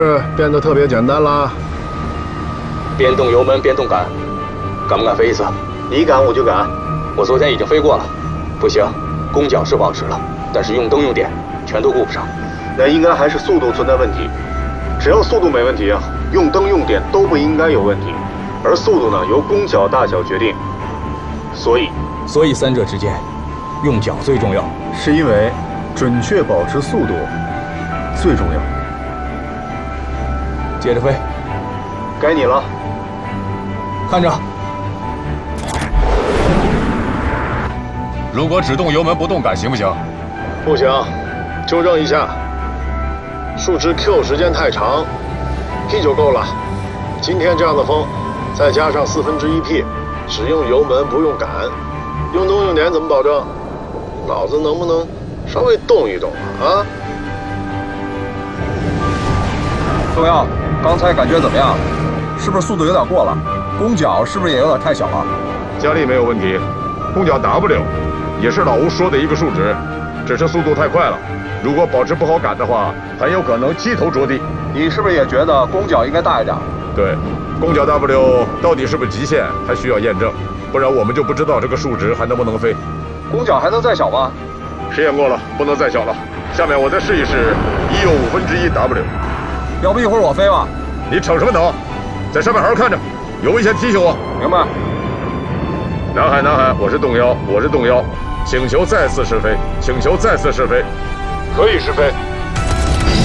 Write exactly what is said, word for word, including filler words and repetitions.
变得特别简单啦。 边动油门边动杆，敢不敢飞一次？ 你敢我就敢。 我昨天已经飞过了，不行，弓脚是保持了，但是用灯用电全都顾不上。 那应该还是速度存在问题。只要速度没问题啊，用灯用电都不应该有问题。而速度呢，由弓脚大小决定。所以， 所以三者之间，用脚最重要。 是因为准确保持速度最重要。 接着飞， 该你了。 看着。 如果只动油门不动杆行不行？ 不行，纠正一下，树枝 Q 时间太长 ，P 就够了。今天这样的风，再加上四分之一 P， 只用油门不用杆，用灯用电怎么保证？脑子能不能稍微动一动啊？ 东耀，刚才感觉怎么样？是不是速度有点过了？弓脚是不是也有点太小了？ 加力没有问题，弓脚 W 也是老吴说的一个数值，只是速度太快了。如果保持不好杆的话，很有可能机头着地。 你是不是也觉得弓脚应该大一点？ 对，弓脚 W 到底是不是极限，还需要验证，不然我们就不知道这个数值还能不能飞。 弓脚还能再小吗？ 实验过了，不能再小了。下面我再试一试一又五分之一 W。 要不一会儿我飞吧？ 你逞什么能？在上面好好看着，有危险提醒我。 明白。 南海，南海，我是动幺，我是动幺，请求再次试飞，请求再次试飞， 可以试飞。